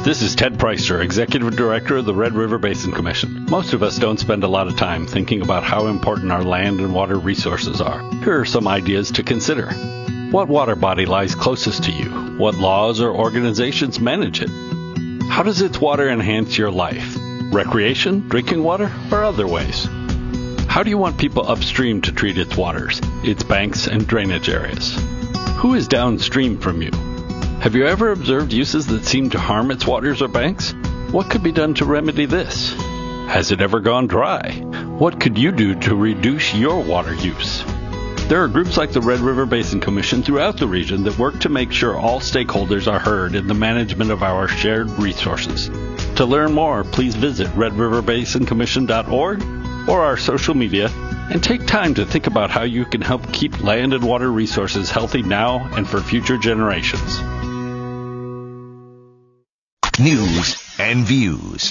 This is Ted Preister, Executive Director of the Red River Basin Commission. Most of us don't spend a lot of time thinking about how important our land and water resources are. Here are some ideas to consider. What water body lies closest to you? What laws or organizations manage it? How does its water enhance your life? Recreation, drinking water, or other ways? How do you want people upstream to treat its waters, its banks and drainage areas? Who is downstream from you? Have you ever observed uses that seem to harm its waters or banks? What could be done to remedy this? Has it ever gone dry? What could you do to reduce your water use? There are groups like the Red River Basin Commission throughout the region that work to make sure all stakeholders are heard in the management of our shared resources. To learn more, please visit redriverbasincommission.org or our social media, and take time to think about how you can help keep land and water resources healthy now and for future generations. News and views.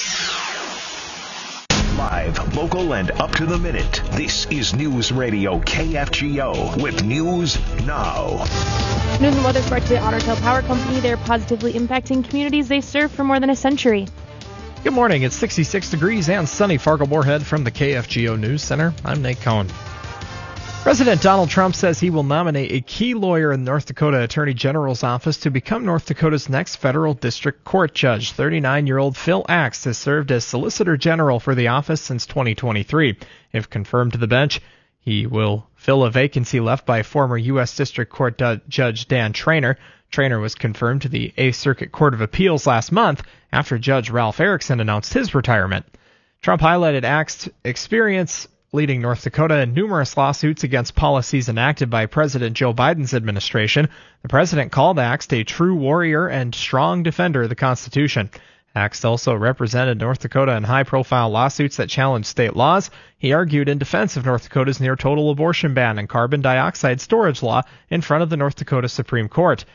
Live, local, and up to the minute. This is News Radio KFGO with News Now. News and weather brought to you by Otter Tail Power Company. They're positively impacting communities they serve for more than a century. Good morning. It's 66 degrees and sunny Fargo-Moorhead from the KFGO News Center. I'm Nate Cohn. President Donald Trump says he will nominate a key lawyer in the North Dakota Attorney General's office to become North Dakota's next federal district court judge. 39-year-old Phil Axe has served as Solicitor General for the office since 2023. If confirmed to the bench, he will fill a vacancy left by former U.S. District Court Judge Dan Traynor. Traynor was confirmed to the 8th Circuit Court of Appeals last month after Judge Ralph Erickson announced his retirement. Trump highlighted Axe's experience leading North Dakota in numerous lawsuits against policies enacted by President Joe Biden's administration. The president called Axe a true warrior and strong defender of the Constitution. Axe also represented North Dakota in high-profile lawsuits that challenged state laws. He argued in defense of North Dakota's near-total abortion ban and carbon dioxide storage law in front of the North Dakota Supreme Court.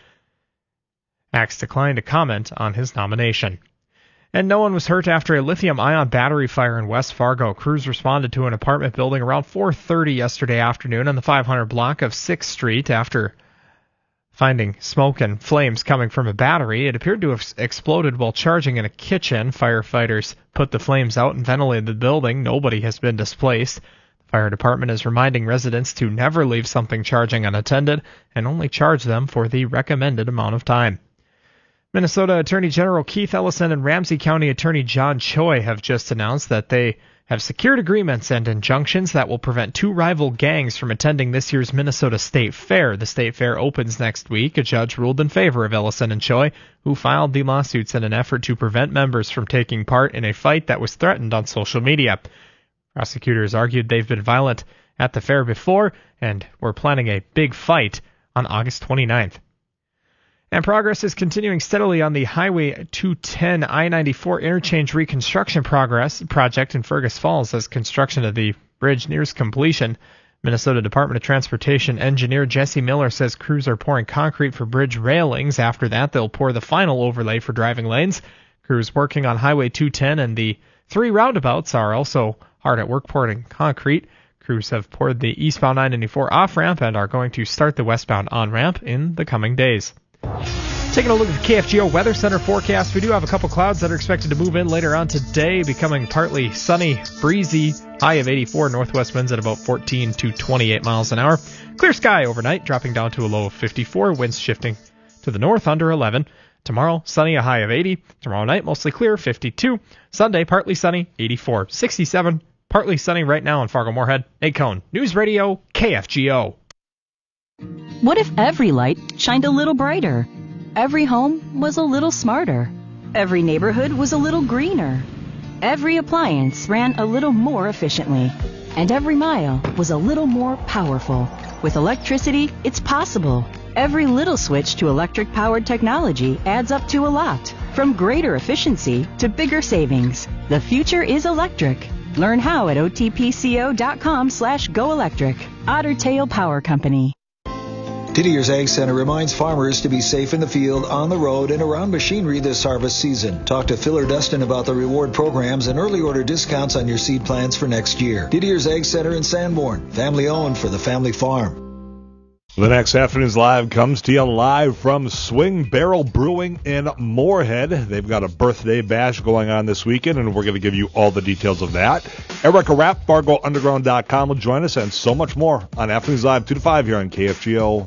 Axe declined to comment on his nomination. And no one was hurt after a lithium-ion battery fire in West Fargo. Crews responded to an apartment building around 4:30 yesterday afternoon on the 500 block of 6th Street after finding smoke and flames coming from a battery. It appeared to have exploded while charging in a kitchen. Firefighters put the flames out and ventilated the building. Nobody has been displaced. The fire department is reminding residents to never leave something charging unattended and only charge them for the recommended amount of time. Minnesota Attorney General Keith Ellison and Ramsey County Attorney John Choi have just announced that they have secured agreements and injunctions that will prevent two rival gangs from attending this year's Minnesota State Fair. The State Fair opens next week. A judge ruled in favor of Ellison and Choi, who filed the lawsuits in an effort to prevent members from taking part in a fight that was threatened on social media. Prosecutors argued they've been violent at the fair before and were planning a big fight on August 29th. And progress is continuing steadily on the Highway 210 I-94 interchange reconstruction project in Fergus Falls as construction of the bridge nears completion. Minnesota Department of Transportation engineer Jesse Miller says crews are pouring concrete for bridge railings. After that, they'll pour the final overlay for driving lanes. Crews working on Highway 210 and the 3 roundabouts are also hard at work pouring concrete. Crews have poured the eastbound I-94 off-ramp and are going to start the westbound on-ramp in the coming days. Taking a look at the KFGO Weather Center forecast, we do have a couple clouds that are expected to move in later on today, becoming partly sunny, breezy, high of 84, northwest winds at about 14 to 28 miles an hour. Clear sky overnight, dropping down to a low of 54, winds shifting to the north under 11. Tomorrow, sunny, a high of 80. Tomorrow night, mostly clear, 52. Sunday, partly sunny, 84. 67, partly sunny right now in Fargo-Moorhead. Nate Cohn, News Radio, KFGO. What if every light shined a little brighter? Every home was a little smarter. Every neighborhood was a little greener. Every appliance ran a little more efficiently. And every mile was a little more powerful. With electricity, it's possible. Every little switch to electric-powered technology adds up to a lot. From greater efficiency to bigger savings. The future is electric. Learn how at otpco.com/goelectric. Otter Tail Power Company. Didier's Ag Center reminds farmers to be safe in the field, on the road, and around machinery this harvest season. Talk to Phil or Dustin about the reward programs and early order discounts on your seed plans for next year. Didier's Ag Center in Sanborn, family owned for the family farm. The next Afternoons Live comes to you live from Swing Barrel Brewing in Moorhead. They've got a birthday bash going on this weekend, and we're going to give you all the details of that. Erica Rapp, FargoUnderground.com will join us, and so much more on Afternoons Live 2 to 5 here on KFGO.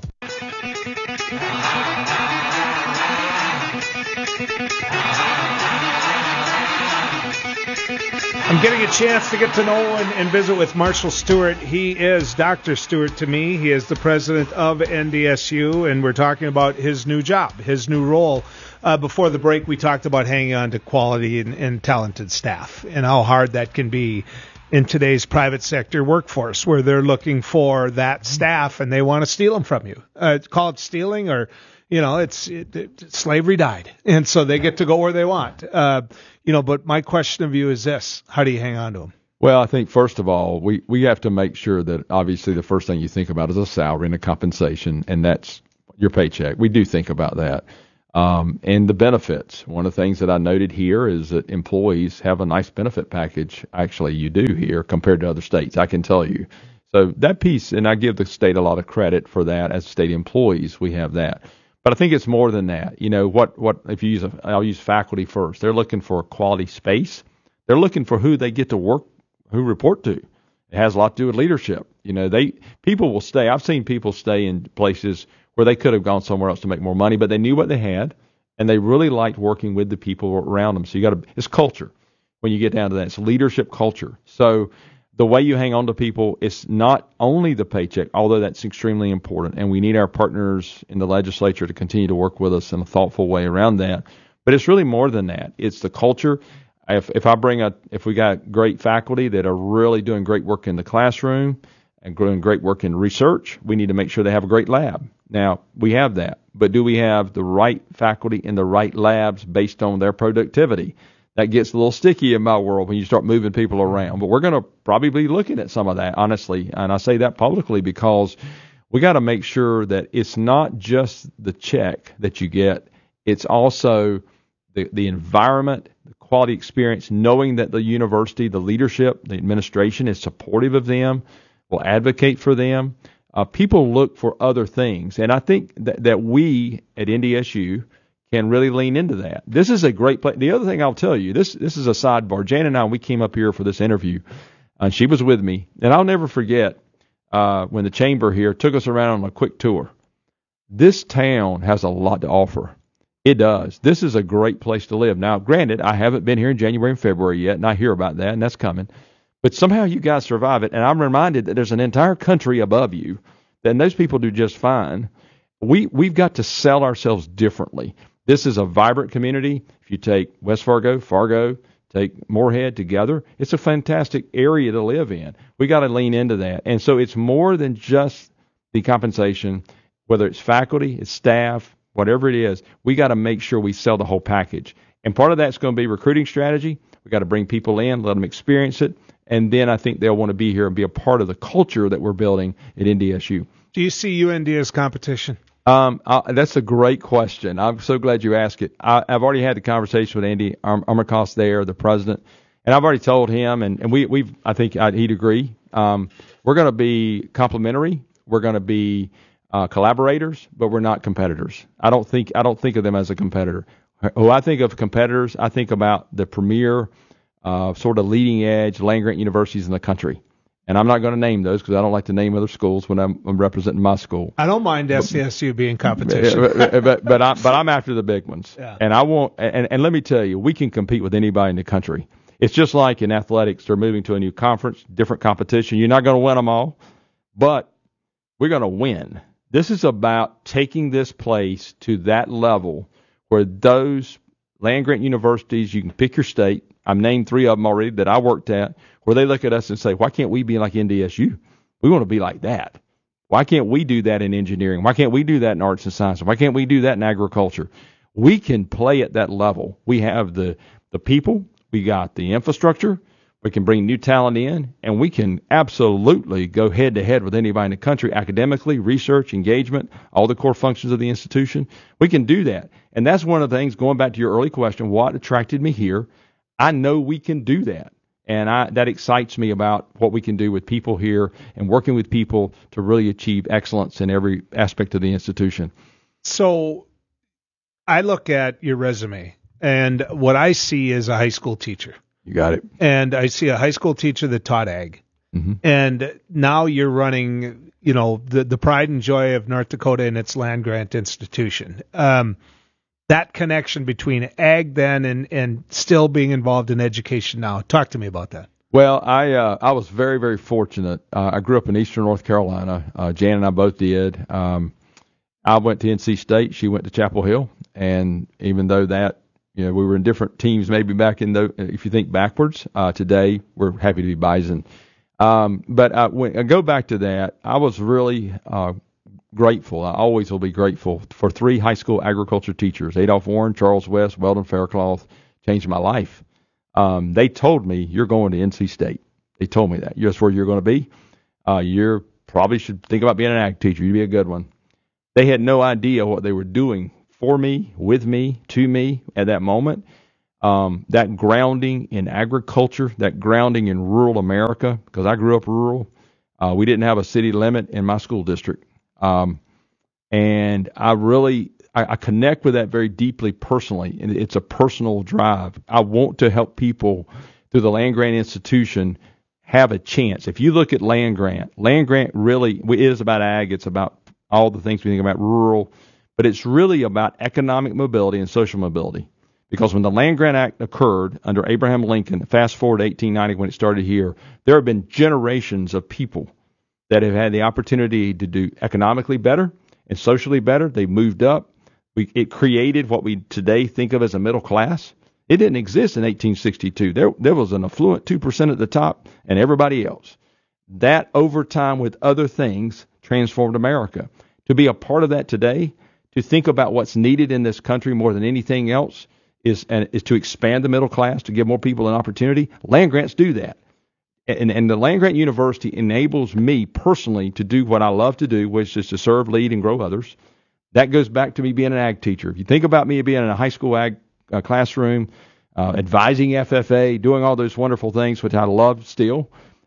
I'm getting a chance to get to know and visit with Marshall Stewart. He is Dr. Stewart to me. He is the president of NDSU, and we're talking about his new job, his new role. Before the break, we talked about hanging on to quality and talented staff and how hard that can be in today's private sector workforce, where they're looking for that staff and they want to steal them from you. Call it stealing, or slavery died, and so they get to go where they want. But my question of you is this: how do you hang on to them? Well, I think first of all, we have to make sure that obviously the first thing you think about is a salary and a compensation, and that's your paycheck. We do think about that. And the benefits. One of the things that I noted here is that employees have a nice benefit package. Actually, you do here compared to other states, I can tell you. So that piece, and I give the state a lot of credit for that. As state employees, we have that. But I think it's more than that. What if you use I'll use faculty first. They're looking for a quality space. They're looking for who they get to work, who report to. It has a lot to do with leadership. People will stay. I've seen people stay in places where they could have gone somewhere else to make more money, but they knew what they had, and they really liked working with the people around them. So it's culture. When you get down to that, it's leadership culture. So the way you hang on to people, it's not only the paycheck, although that's extremely important, and we need our partners in the legislature to continue to work with us in a thoughtful way around that. But it's really more than that. It's the culture. If we got great faculty that are really doing great work in the classroom and doing great work in research, we need to make sure they have a great lab. Now, we have that, but do we have the right faculty in the right labs based on their productivity? That gets a little sticky in my world when you start moving people around. But we're going to probably be looking at some of that, honestly. And I say that publicly because we got to make sure that it's not just the check that you get. It's also the environment, the quality experience, knowing that the university, the leadership, the administration is supportive of them, will advocate for them. People look for other things. And I think that we at NDSU can really lean into that. This is a great place. The other thing I'll tell you, this is a sidebar. Jan and I, we came up here for this interview, and she was with me. And I'll never forget when the chamber here took us around on a quick tour. This town has a lot to offer. It does. This is a great place to live. Now, granted, I haven't been here in January and February yet, and I hear about that, and that's coming. But somehow you guys survive it, and I'm reminded that there's an entire country above you, and those people do just fine. We've got to sell ourselves differently. This is a vibrant community. If you take West Fargo, take Moorhead together, it's a fantastic area to live in. We got to lean into that. And so it's more than just the compensation, whether it's faculty, it's staff, whatever it is. We got to make sure we sell the whole package. And part of that's going to be recruiting strategy. We got to bring people in, let them experience it, and then I think they'll want to be here and be a part of the culture that we're building at NDSU. Do you see UND as competition? That's a great question. I'm so glad you asked it. I've already had the conversation with Andy Armacost there, the president, and I've already told him, and I think he'd agree. We're going to be complementary. We're going to be collaborators, but we're not competitors. I don't think of them as a competitor. When I think of competitors, I think about the premier, sort of leading edge land-grant universities in the country. And I'm not going to name those because I don't like to name other schools when I'm representing my school. I don't mind SCSU being competition, but I'm after the big ones. Yeah. And I want. And let me tell you, we can compete with anybody in the country. It's just like in athletics, they're moving to a new conference, different competition. You're not going to win them all, but we're going to win. This is about taking this place to that level where those land-grant universities, you can pick your state. I've named 3 of them already that I worked at, where they look at us and say, why can't we be like NDSU? We want to be like that. Why can't we do that in engineering? Why can't we do that in arts and science? Why can't we do that in agriculture? We can play at that level. We have the people. We got the infrastructure. We can bring new talent in, and we can absolutely go head-to-head with anybody in the country, academically, research, engagement, all the core functions of the institution. We can do that. And that's one of the things, going back to your early question, what attracted me here, I know we can do that. And that excites me about what we can do with people here and working with people to really achieve excellence in every aspect of the institution. So I look at your resume, and what I see is a high school teacher. You got it. And I see a high school teacher that taught ag. Mm-hmm. And now you're running, the pride and joy of North Dakota and its land-grant institution. That connection between ag then and still being involved in education now. Talk to me about that. Well, I was very, very fortunate. I grew up in eastern North Carolina. Jan and I both did. I went to NC State. She went to Chapel Hill. And even though that, we were in different teams maybe back in if you think backwards, today we're happy to be Bison. But when I go back to that, I was really grateful. I always will be grateful for 3 high school agriculture teachers, Adolph Warren, Charles West, Weldon Faircloth, changed my life. They told me, you're going to NC State. They told me that. That's where you're going to be. You probably should think about being an ag teacher. You'd be a good one. They had no idea what they were doing for me, with me, to me at that moment. That grounding in agriculture, that grounding in rural America, because I grew up rural. We didn't have a city limit in my school district. And I connect with that very deeply personally, and it's a personal drive. I want to help people through the land grant institution have a chance. If you look at land grant really it is about ag. It's about all the things we think about rural, but it's really about economic mobility and social mobility. Because when the Land Grant Act occurred under Abraham Lincoln, fast forward to 1890 when it started here, there have been generations of people that have had the opportunity to do economically better and socially better. They moved up. It created what we today think of as a middle class. It didn't exist in 1862. There was an affluent 2% at the top and everybody else. That over time with other things transformed America. To be a part of that today, to think about what's needed in this country more than anything else is to expand the middle class, to give more people an opportunity. Land grants do that. And the Land Grant University enables me personally to do what I love to do, which is to serve, lead, and grow others. That goes back to me being an ag teacher. If you think about me being in a high school ag classroom, advising FFA, doing all those wonderful things, which I love still,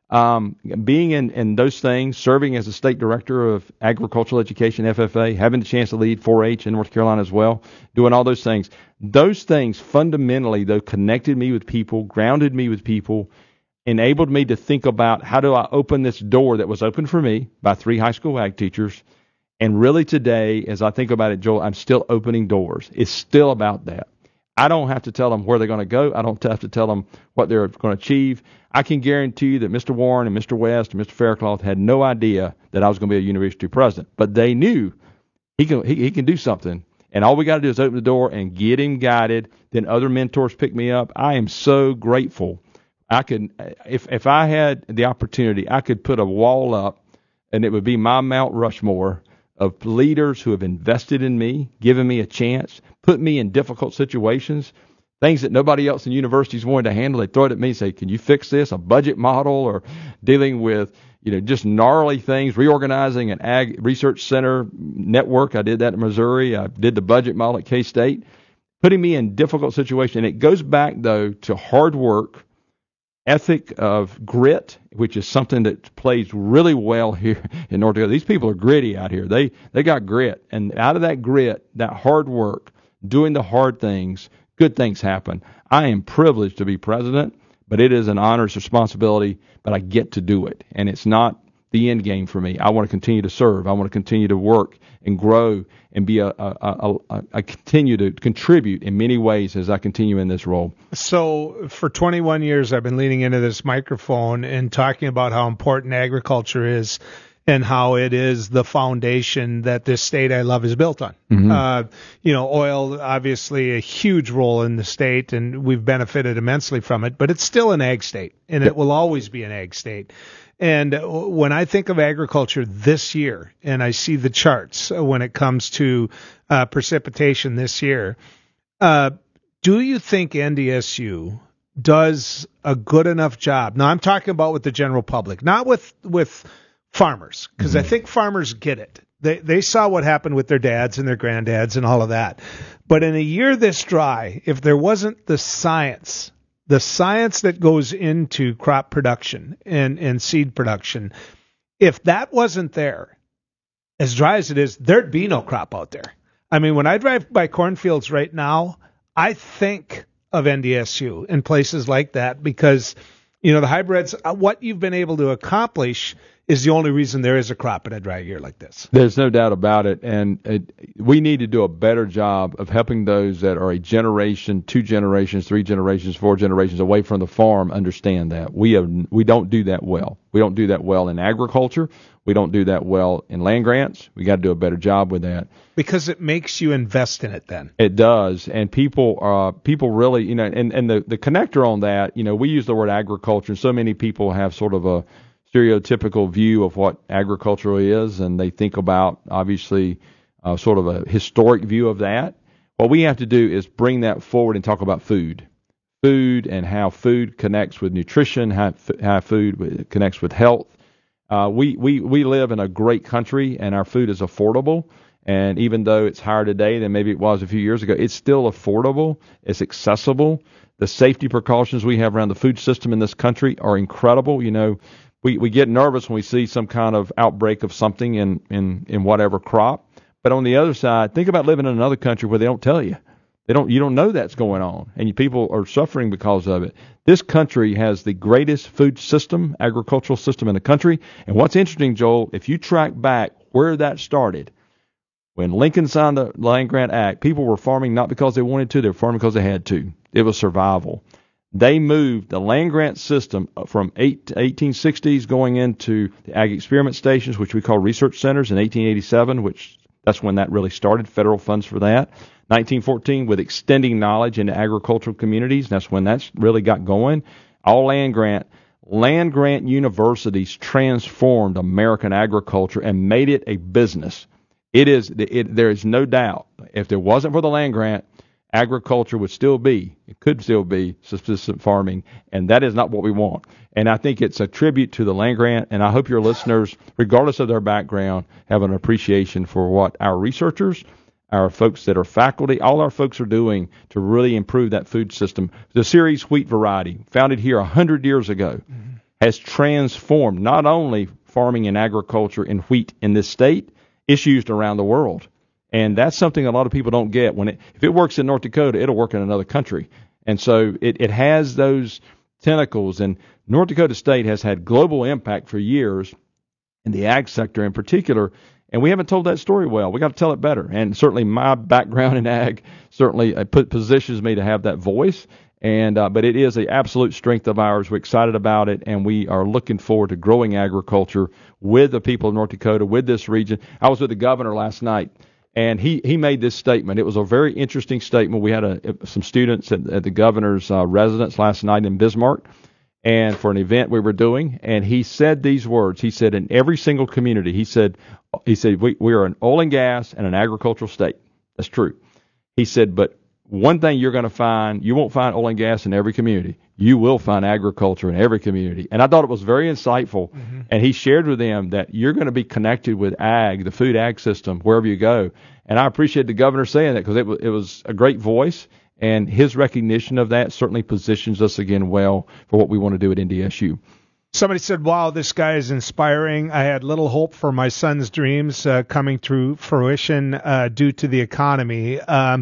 being in those things, serving as a state director of agricultural education, FFA, having the chance to lead 4-H in North Carolina as well, doing all those things fundamentally, though, connected me with people, grounded me with people, enabled me to think about how do I open this door that was opened for me by 3 high school ag teachers. And really today, as I think about it, Joel, I'm still opening doors. It's still about that. I don't have to tell them where they're going to go. I don't have to tell them what they're going to achieve. I can guarantee you that Mr. Warren and Mr. West and Mr. Faircloth had no idea that I was going to be a university president. But they knew he can do something. And all we got to do is open the door and get him guided. Then other mentors pick me up. I am so grateful. I could, if I had the opportunity, I could put a wall up, and it would be my Mount Rushmore of leaders who have invested in me, given me a chance, put me in difficult situations, things that nobody else in universities wanted to handle. They throw it at me and say, can you fix this? A budget model, or dealing with, just gnarly things, reorganizing an ag research center network. I did that in Missouri. I did the budget model at K-State, putting me in difficult situations. And it goes back, though, to hard work, ethic of grit, which is something that plays really well here in North Dakota. These people are gritty out here. They got grit. And out of that grit, that hard work, doing the hard things, good things happen. I am privileged to be president, but it is an honors responsibility, but I get to do it. And it's not the end game for me. I want to continue to serve. I want to continue to work and grow and be I continue to contribute in many ways as I continue in this role. So for 21 years, I've been leaning into this microphone and talking about how important agriculture is and how it is the foundation that this state I love is built on. Mm-hmm. Oil, obviously a huge role in the state, and we've benefited immensely from it, but it's still an ag state, and it will always be an ag state. And when I think of agriculture this year, and I see the charts when it comes to precipitation this year, do you think NDSU does a good enough job? Now, I'm talking about with the general public, not with farmers, because mm-hmm. I think farmers get it. They saw what happened with their dads and their granddads and all of that. But in a year this dry, if there wasn't the science the science that goes into crop production and seed production, if that wasn't there, as dry as it is, there'd be no crop out there. I mean, when I drive by cornfields right now, I think of NDSU in places like that because, the hybrids, what you've been able to accomplish is the only reason there is a crop in a dry year like this. There's no doubt about it. And we need to do a better job of helping those that are a generation, 2 generations, 3 generations, 4 generations away from the farm understand that. We don't do that well. We don't do that well in agriculture. We don't do that well in land grants. We got to do a better job with that. Because it makes you invest in it then. It does. And people really, and the connector on that, we use the word agriculture, and so many people have sort of a stereotypical view of what agriculture is, and they think about, obviously, sort of a historic view of that. What we have to do is bring that forward and talk about food and how food connects with nutrition, how food connects with health. We live in a great country, and our food is affordable. And even though it's higher today than maybe it was a few years ago, it's still affordable. It's accessible. The safety precautions we have around the food system in this country are incredible. We get nervous when we see some kind of outbreak of something in whatever crop. But on the other side, think about living in another country where they don't tell you. You don't know that's going on, and people are suffering because of it. This country has the greatest food system, agricultural system in the country. And what's interesting, Joel, if you track back where that started, when Lincoln signed the Land Grant Act, people were farming not because they wanted to, they were farming because they had to. It was survival. They moved the land grant system from 1860s going into the ag experiment stations, which we call research centers, in 1887, which that's when that really started, federal funds for that. 1914 with extending knowledge into agricultural communities. That's when that's really got going. All land grant. Land grant universities transformed American agriculture and made it a business. There is no doubt, if there wasn't for the land grant, agriculture could still be subsistence farming, and that is not what we want. And I think it's a tribute to the land grant, and I hope your listeners, regardless of their background, have an appreciation for what our researchers, our folks that are faculty, all our folks are doing to really improve that food system. The Ceres wheat variety, founded here 100 years ago, has transformed not only farming and agriculture and wheat in this state, it's used around the world. And that's something a lot of people don't get. If it works in North Dakota, it'll work in another country. And so it has those tentacles. And North Dakota State has had global impact for years in the ag sector in particular. And we haven't told that story well. We got to tell it better. And certainly my background in ag certainly positions me to have that voice. And but it is an absolute strength of ours. We're excited about it, and we are looking forward to growing agriculture with the people of North Dakota, with this region. I was with the governor last night, and he made this statement. It was a very interesting statement. We had some students at the governor's residence last night in Bismarck, and for an event we were doing, and he said these words. He said, in every single community, he said we are an oil and gas and an agricultural state. That's true. He said, but one thing you're going to find, you won't find oil and gas in every community. You will find agriculture in every community. And I thought it was very insightful. Mm-hmm. And he shared with them that you're going to be connected with ag, the food ag system, wherever you go. And I appreciate the governor saying that because it was a great voice. And his recognition of that certainly positions us again well for what we want to do at NDSU. Somebody said, wow, this guy is inspiring. I had little hope for my son's dreams coming to fruition due to the economy.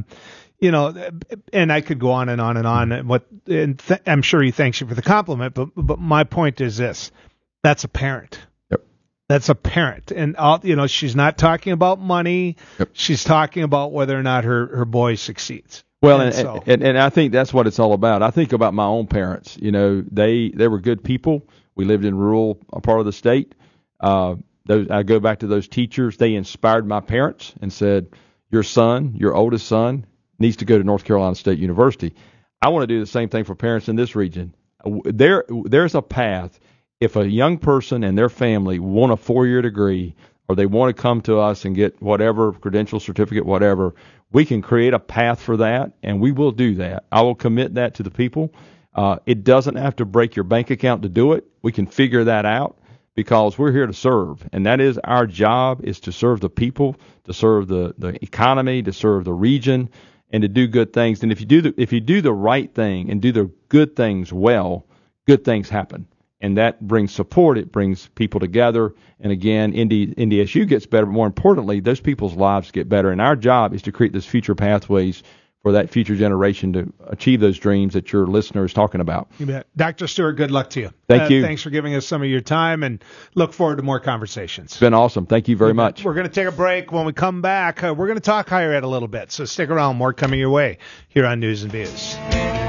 And I could go on and on and on. I'm sure he thanks you for the compliment, but my point is this: that's a parent. Yep. That's a parent, and she's not talking about money. Yep. She's talking about whether or not her boy succeeds. Well, and I think that's what it's all about. I think about my own parents. They were good people. We lived in rural part of the state. I go back to those teachers. They inspired my parents and said, "Your son, your oldest son, needs to go to North Carolina State University." I want to do the same thing for parents in this region. There's a path. If a young person and their family want a 4-year degree, or they want to come to us and get whatever credential, certificate, whatever, we can create a path for that, and we will do that. I will commit that to the people. It doesn't have to break your bank account to do it. We can figure that out because we're here to serve, and that is our job, is to serve the people, to serve the economy, to serve the region, and to do good things. And if you do the right thing and do the good things well, good things happen. And that brings support. It brings people together. And again, NDSU gets better. But more importantly, those people's lives get better. And our job is to create those future pathways for that future generation to achieve those dreams that your listener is talking about. You bet. Dr. Stewart, good luck to you. Thank you. Thanks for giving us some of your time, and look forward to more conversations. It's been awesome. Thank you very much. We're going to take a break. When we come back, we're going to talk higher ed a little bit. So stick around. More coming your way here on News and Views.